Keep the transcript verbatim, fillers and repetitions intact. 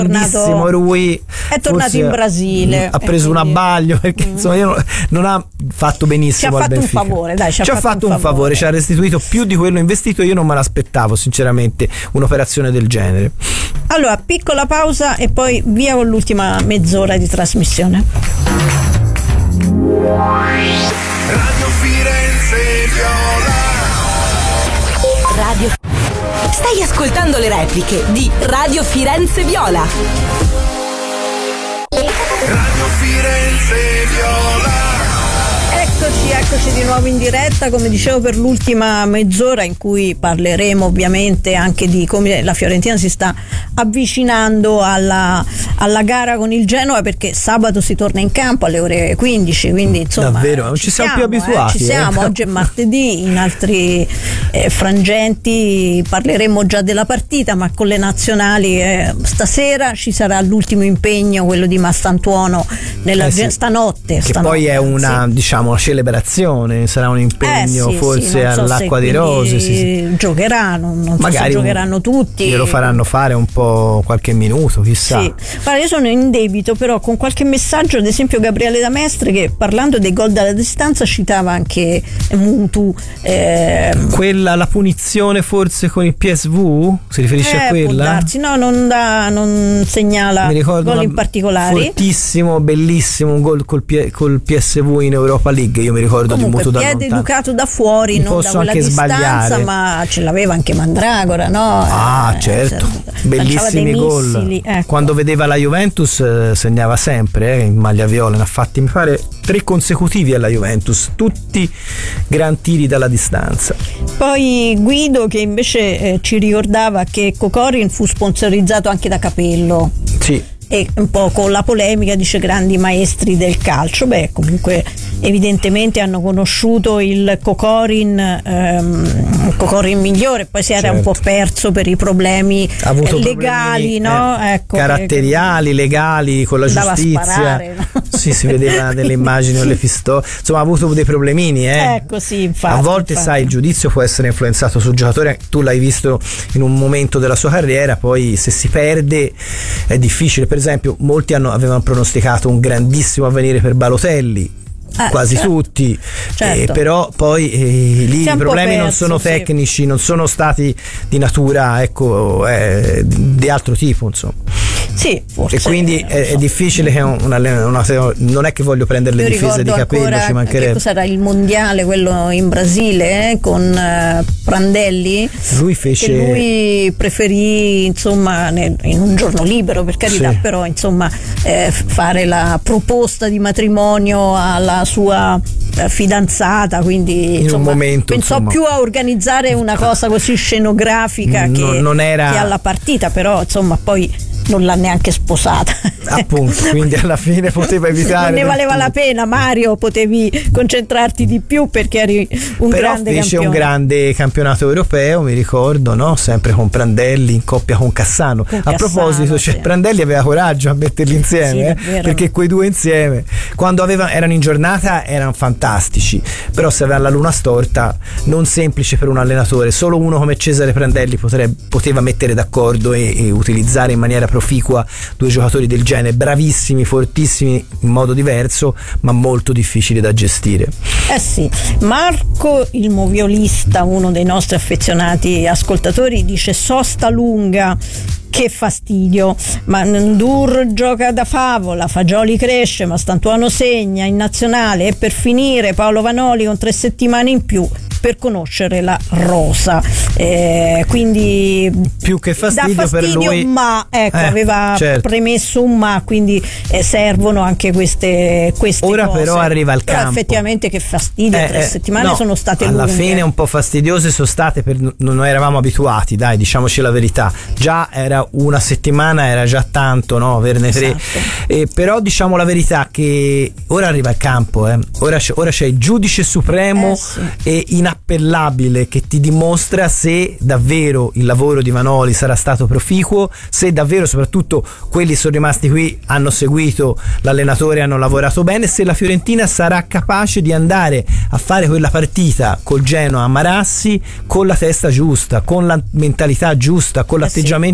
grandissimo Rui è tornato in Brasile, ha preso un abbaglio perché mm. insomma io, non ha fatto benissimo ci ha al fatto Benfica. un favore, dai, ci ha ci fatto, ha fatto un, un favore. favore ci ha restituito più di quello investito. Io non me l'aspettavo sinceramente un'operazione del genere. Allora, piccola pausa e poi via con l'ultima mezz'ora di trasmissione. Radio Firenze Viola. Radio. Stai ascoltando le repliche di Radio Firenze Viola. Radio Firenze Viola. Eccoci, eccoci di nuovo in diretta, come dicevo, per l'ultima mezz'ora in cui parleremo ovviamente anche di come la Fiorentina si sta avvicinando alla, alla gara con il Genoa, perché sabato si torna in campo alle ore quindici, quindi insomma davvero non ci, ci siamo, siamo più abituati. Eh, ci siamo, eh. Oggi è martedì, in altri eh, frangenti parleremo già della partita, ma con le nazionali eh, stasera ci sarà l'ultimo impegno, quello di Mastantuono nella eh sì, stanotte. Che stanotte, poi è una sì. diciamo celebrazione, sarà un impegno eh sì, forse sì, all'Acqua so di Rose sì, sì. giocheranno, non so magari se giocheranno tutti, glielo faranno fare un po' qualche minuto, chissà. Sì. Guarda, io sono in debito però con qualche messaggio, ad esempio Gabriele da Mestre, che parlando dei gol dalla distanza citava anche Mutu, eh, quella la punizione forse con il P S V, si riferisce eh, a quella? Può darsi. No, non, da, non segnala gol in particolare. Fortissimo, bellissimo, un gol col, col P S V in Europa League, io mi ricordo. Comunque, di Mutu da piede educato da fuori, mi non da quella distanza, sbagliare. Ma ce l'aveva anche Mandragora, no? Ah, eh, certo, eh, bellissimi gol. Ecco. Quando vedeva la Juventus eh, segnava sempre eh, in maglia viola, ne ha fatti mi pare tre consecutivi alla Juventus, tutti gran tiri dalla distanza. Poi Guido che invece eh, ci ricordava che Kokorin fu sponsorizzato anche da Capello. Sì. E un po' con la polemica dice grandi maestri del calcio. Beh, comunque evidentemente hanno conosciuto il Kokorin, ehm, il Kokorin migliore, poi si era certo. un po' perso per i problemi legali, no? eh, ecco, caratteriali, che, legali, con la giustizia. Sparare, no? Sì, si vedeva nelle immagini con le pistole, insomma ha avuto dei problemini, eh. Ecco, sì, infatti, a volte infatti. sai, il giudizio può essere influenzato sul giocatore, tu l'hai visto in un momento della sua carriera, poi se si perde è difficile. Per esempio molti hanno, avevano pronosticato un grandissimo avvenire per Balotelli, Ah, quasi certo. tutti certo. Eh, però poi eh, lì i problemi perso, non sono tecnici, sì. non sono stati di natura ecco eh, di altro tipo, insomma. Sì, forse, e quindi è, so. è difficile che una, una, una, non è che voglio prendere le Io difese di Capello, ci mancherebbe. Che cos'era il mondiale quello in Brasile eh, con uh, Prandelli, lui fece che lui preferì insomma nel, in un giorno libero, per carità, sì. però insomma eh, fare la proposta di matrimonio alla sua fidanzata, quindi in insomma, un momento pensò insomma. più a organizzare una cosa così scenografica no, che, non era... che alla partita, però insomma poi non l'ha neanche sposata, appunto, quindi alla fine poteva evitare, non ne valeva la pena. Mario, potevi concentrarti di più perché eri un però grande fece campione. un grande campionato europeo, mi ricordo, no? Sempre con Prandelli in coppia con Cassano. Con a Cassano, proposito, cioè, sì. Prandelli aveva coraggio a metterli insieme, sì, eh? perché quei due insieme quando avevano, erano in giornata erano fantastici, però se aveva la luna storta non semplice per un allenatore. Solo uno come Cesare Prandelli potrebbe, poteva mettere d'accordo e, e utilizzare in maniera proficua due giocatori del genere, bravissimi, fortissimi in modo diverso, ma molto difficili da gestire. Eh sì, Marco il moviolista, uno dei nostri affezionati ascoltatori, dice sosta lunga, che fastidio, ma Ndur gioca da favola, Fagioli cresce, ma Stantuano segna in nazionale e per finire Paolo Vanoli con tre settimane in più per conoscere la rosa, eh, quindi più che fastidio, da fastidio per lui, ma ecco eh, aveva certo. premesso un ma, quindi eh, servono anche queste, queste ora cose. Però arriva il però campo, effettivamente che fastidio, eh, tre eh, settimane no, sono state alla lunghe. fine un po' fastidiose sono state, per, non eravamo abituati, dai, diciamoci la verità, già era una settimana, era già tanto, no, averne tre, esatto. eh, però diciamo la verità che ora arriva il campo, eh. ora, c'è, ora c'è il giudice supremo eh, sì. e inappellabile che ti dimostra se davvero il lavoro di Vanoli sarà stato proficuo, se davvero soprattutto quelli sono rimasti qui, hanno seguito l'allenatore, hanno lavorato bene, se la Fiorentina sarà capace di andare a fare quella partita col Genoa a Marassi con la testa giusta, con la mentalità giusta, con l'atteggiamento